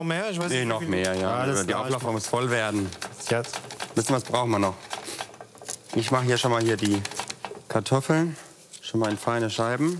Noch mehr? Ich weiß Nee, nicht, noch mehr, ja. Die Auflaufform muss voll werden. Jetzt. Wissen, was brauchen wir noch? Ich mache hier schon mal die Kartoffeln, schon mal in feine Scheiben.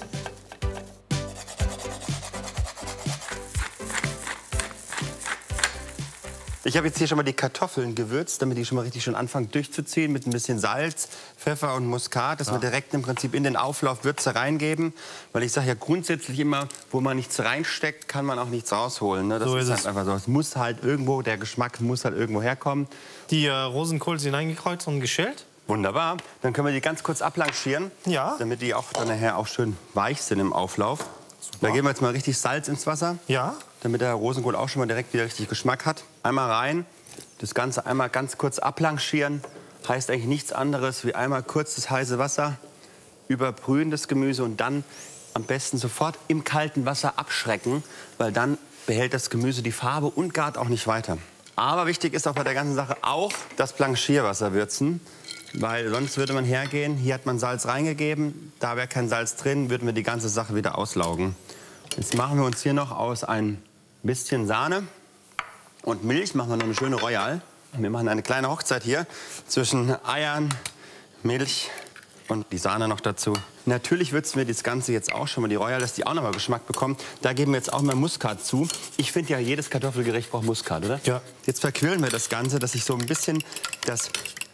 Ich habe jetzt hier schon mal die Kartoffeln gewürzt, damit die schon mal richtig schön anfangen durchzuziehen mit ein bisschen Salz, Pfeffer und Muskat, dass wir direkt im Prinzip in den Auflauf Würze reingeben. Weil ich sage ja grundsätzlich immer, wo man nichts reinsteckt, kann man auch nichts rausholen. Ne? Das So ist ist halt es. einfach so. Es muss halt irgendwo, der Geschmack muss halt irgendwo herkommen. Die Rosenkohl sind eingekreuzt und geschält. Wunderbar. Dann können wir die ganz kurz abblanchieren, Ja. damit die auch dann nachher auch schön weich sind im Auflauf. Da geben wir jetzt mal richtig Salz ins Wasser, Ja. damit der Rosenkohl auch schon mal direkt wieder richtig Geschmack hat. Einmal rein, das Ganze einmal ganz kurz abblanchieren. Heißt eigentlich nichts anderes wie einmal kurz das heiße Wasser, überbrühen das Gemüse und dann am besten sofort im kalten Wasser abschrecken, weil dann behält das Gemüse die Farbe und gart auch nicht weiter. Aber wichtig ist auch bei der ganzen Sache auch das Blanchierwasser würzen, weil sonst würde man hergehen, hier hat man Salz reingegeben, da wäre kein Salz drin, würden wir die ganze Sache wieder auslaugen. Jetzt machen wir uns hier noch aus ein bisschen Sahne und Milch, machen wir noch eine schöne Royal. Wir machen eine kleine Hochzeit hier zwischen Eiern, Milch und die Sahne noch dazu. Natürlich würzen wir das Ganze jetzt auch schon mal, die Royal, dass die auch noch mal Geschmack bekommt. Da geben wir jetzt auch mal Muskat zu. Ich finde ja, jedes Kartoffelgericht braucht Muskat, oder? Ja. Jetzt verquirlen wir das Ganze, dass sich so ein bisschen das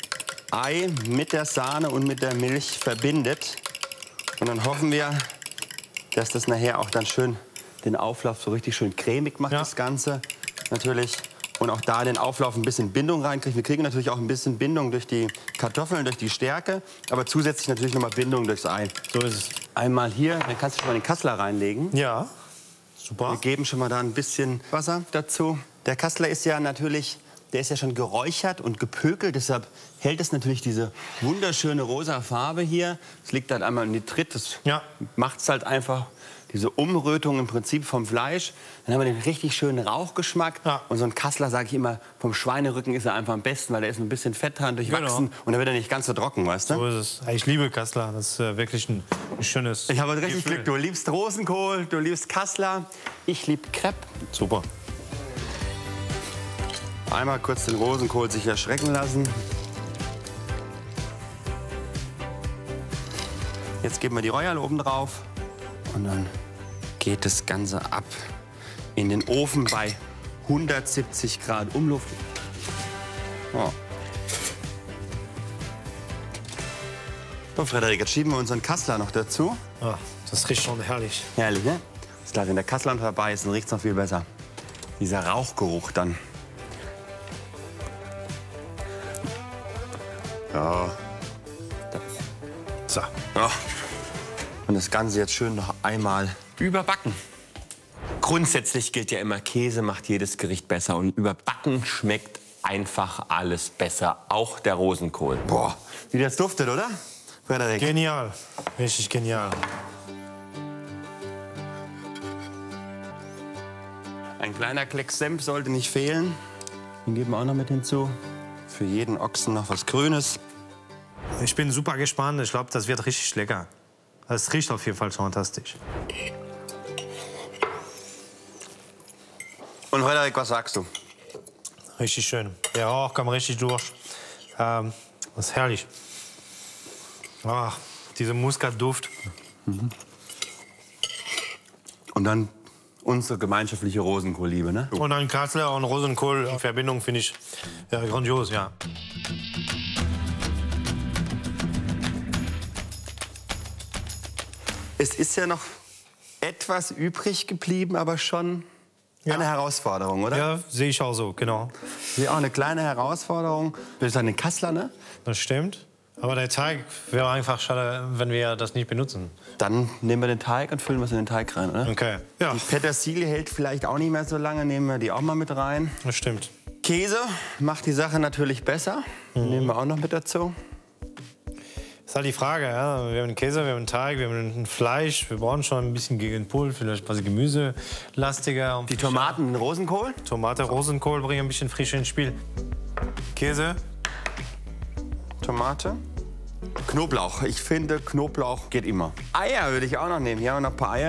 Ei mit der Sahne und mit der Milch verbindet. Und dann hoffen wir, dass das nachher auch dann schön den Auflauf so richtig schön cremig macht, Ja. das Ganze natürlich. Und auch da den Auflauf ein bisschen Bindung reinkriegt. Wir kriegen natürlich auch ein bisschen Bindung durch die Kartoffeln, durch die Stärke, aber zusätzlich natürlich noch mal Bindung durchs Ei. So ist es. Einmal hier, dann kannst du schon mal den Kassler reinlegen. Ja. Wir Super. geben schon mal da ein bisschen Wasser dazu. Der Kassler ist ja natürlich, der ist ja schon geräuchert und gepökelt, deshalb hält es natürlich diese wunderschöne rosa Farbe hier. Es liegt halt einmal im Nitrit, das Ja. macht es halt einfach, diese Umrötung im Prinzip vom Fleisch. Dann haben wir den richtig schönen Rauchgeschmack. Ja. Und so ein Kassler, sage ich immer, vom Schweinerücken ist er einfach am besten, weil da ist ein bisschen Fett dran durchwachsen und dann wird er nicht ganz so trocken, weißt du? So ist es. Ich liebe Kassler. Das ist wirklich ein schönes. Ich habe richtig Gefühl. Glück. Du liebst Rosenkohl, du liebst Kassler. Ich liebe Crepe. Super. Einmal kurz den Rosenkohl sich erschrecken lassen. Jetzt geben wir die Royal oben drauf und dann geht das Ganze ab in den Ofen bei 170 Grad Umluft. Oh. So, Frederik, jetzt schieben wir unseren Kassler noch dazu. Ah, das riecht schon herrlich. Herrlich, ne? Ist klar, wenn der Kassler noch dabei ist, dann riecht es noch viel besser. Dieser Rauchgeruch dann. Ja. So. Ja. Und das Ganze jetzt schön noch einmal überbacken. Grundsätzlich gilt ja immer, Käse macht jedes Gericht besser. Und überbacken schmeckt einfach alles besser. Auch der Rosenkohl. Boah, wie das duftet, oder? Frederik? Genial. Richtig genial. Ein kleiner Klecks Senf sollte nicht fehlen. Den geben wir auch noch mit hinzu. Für jeden Ochsen noch was Grünes. Ich bin super gespannt. Ich glaube, das wird richtig lecker. Es riecht auf jeden Fall schon fantastisch. Und Frederik, was sagst du? Richtig schön. Der Rauch kam richtig durch. Das ist herrlich. Ah, dieser Muskatduft. Und dann unsere gemeinschaftliche Rosenkohlliebe, ne? Und ein Kassler und Rosenkohl in Verbindung finde ich grandios, ja. Es ist ja noch etwas übrig geblieben, aber schon eine Herausforderung, oder? Ja, sehe ich auch so, genau. Ja, auch eine kleine Herausforderung. Wir sind den Kassler, ne? Das stimmt. Aber der Teig wäre einfach schade, wenn wir das nicht benutzen. Dann nehmen wir den Teig und füllen was in den Teig rein, oder? Okay. Ja, Die Petersilie hält vielleicht auch nicht mehr so lange, nehmen wir die auch mal mit rein. das stimmt. Käse macht die Sache natürlich besser. Den nehmen wir auch noch mit dazu. Ist halt die Frage, ja. Wir haben einen Käse, wir haben einen Teig, wir haben ein Fleisch. Wir brauchen schon ein bisschen Gegenpol, vielleicht quasi gemüselastiger. Und Die Tomaten, den Rosenkohl. Tomate, Rosenkohl bringen ein bisschen Frische ins Spiel. Käse. Tomate. Knoblauch. Ich finde, Knoblauch geht immer. Eier würde ich auch noch nehmen. Hier haben wir noch ein paar Eier.